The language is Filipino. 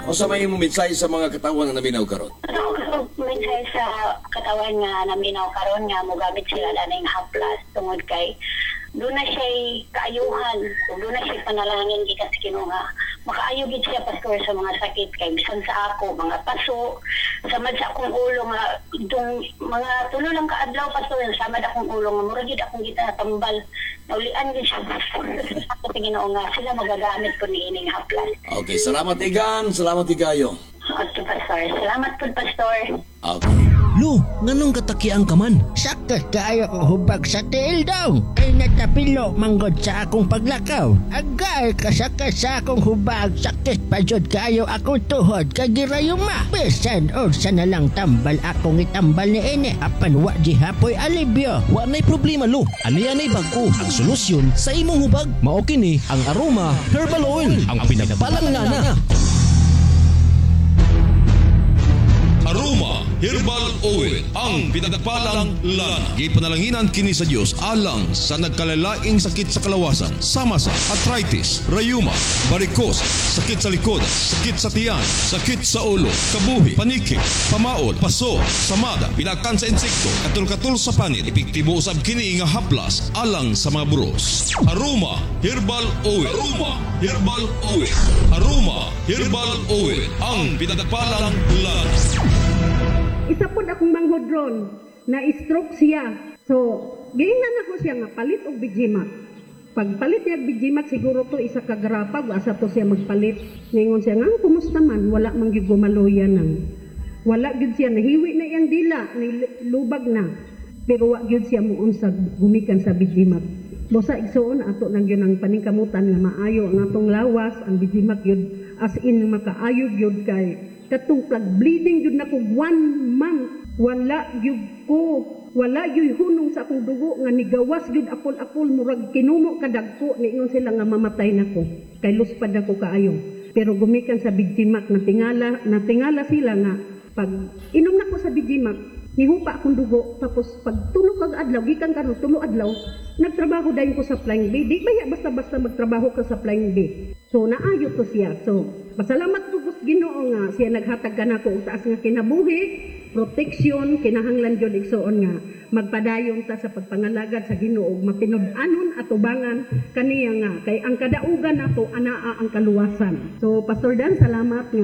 O sa may mumitsay sa mga katawan na naminaw karon? Minsan sa katawan nga naminaw karon nga mogamit sila laning haplas tungod kay doon na siya kaayuhan, doon na siya panalangin gikan sa Ginoo nga makaayo gid siya pastor sa mga sakit kay bisan sa ako mga paso samad sa akong ulo nga itong mga tulo lang ka adlaw pastor samad akong ulo nga mura gid akong gitatambal naulian gid siya ako sa Ginoo nga sila magagamit ko ni ining haplas. Okay, salamat Igan, salamat Igayo. Okay, pastor. Salamat po, pastor. Okay. Lo, nganong katakian ka man? Sakit kaayo ko hubag sa tiil daw. Ay natapilo manggod sa akong paglakaw. Agay kasakit sa akong hubag. Sakit pa jud kaayo akong tuhod kagirayuma. Bisan unsa na lang tambal akong itambal ni ine. Apan wa gihapoy alibyo. Wa nay problema lo. Ani-anay bag-o ang solusyon sa imong hubag. Mao kini ang Aroma Herbal Oil, ang pinagbalangana. Aroma Herbal Oil, ang pinagpalang lana. Gipanalanginan kini sa Dios alang sa nagkalalaing sakit sa kalawasan, sama sa arthritis, rayuma, varicose, sakit sa likod, sakit sa tiyan, sakit sa ulo, kabuhi, paniki, pamaol, paso, samada, pinakan sa insekto, katul-katul sa panit, epektibo usab kini nga haplas alang sa mga buros. Aroma Herbal Oil. Aroma Herbal Oil. Aroma Herbal Oil, ang pinagpalang lana. Isa po akong manghodron na stroke siya. So, giingnan ako siya nga palit og Bijimac. Pagpalit niya Bijimac siguro to isa ka grapag asa to siya magpalit. Ningon siya nga kumusta man wala man gyud gumaloyan nang. Wala gyud siya nahiwi na iyang dila, lubag na. Pero wa gyud siya muon sa gumikan sa Bijimac. Bosa igsoon ato nang gyud ang paningkamutan nga maayo ang atong lawas ang Bijimac gyud as in makaayo gyud kay katong plug bleeding yun ako 1 month. Wala yun ko. Wala yun hunong sa akong dugo nga nigawas yun apol-apol murag kinumo kadagko. Niingon sila nga mamatay na ko. Kay luspad ako kaayo. Pero gumikan sa Bijimac natingala sila nga pag inom na ko sa Bijimac nihupa akong dugo. Tapos pag tulog kag adlaw, gikan karon tulo adlaw, nagtrabaho dayon ko sa Flying B. Di baya basta-basta magtrabaho ka sa Flying B. So naayo to siya. So pasalamat ko sa Ginoo nga siya naghatag kanako og taas nga kinabuhi, protection, kinahanglan jud igsoon nga magpadayon ta sa pagpangalagad sa Ginoo ug matinud-anon atubangan kaniya nga kay ang kadaugan nato anaa ang kaluwasan. So Pastor Dan, salamat nga